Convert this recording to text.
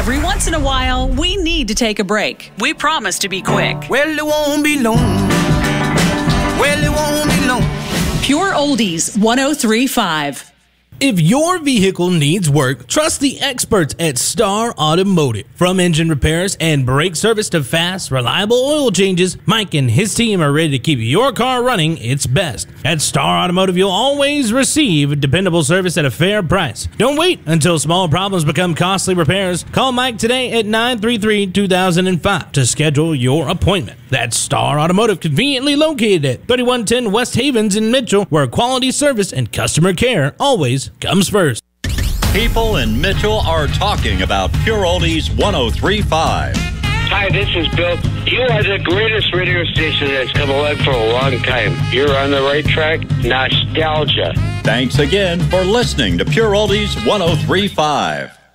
Every once in a while, we need to take a break. We promise to be quick. Well, it won't be long. Well, it won't be long. Pure Oldies 103.5. If your vehicle needs work, trust the experts at Star Automotive. From engine repairs and brake service to fast, reliable oil changes, Mike and his team are ready to keep your car running its best. At Star Automotive, you'll always receive dependable service at a fair price. Don't wait until small problems become costly repairs. Call Mike today at 933-2005 to schedule your appointment. That's Star Automotive, conveniently located at 3110 West Havens in Mitchell, where quality service and customer care always comes first. People in Mitchell are talking about Pure Oldies 103.5. Hi, this is Bill. You are the greatest radio station that's come along for a long time. You're on the right track. Nostalgia. Thanks again for listening to Pure Oldies 103.5.